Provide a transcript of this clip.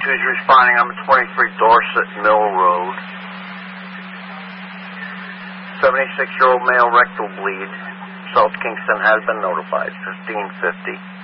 who's responding? I'm at 23 Dorset Mill Road. 76-year-old male rectal bleed. South Kingston has been notified. 1550.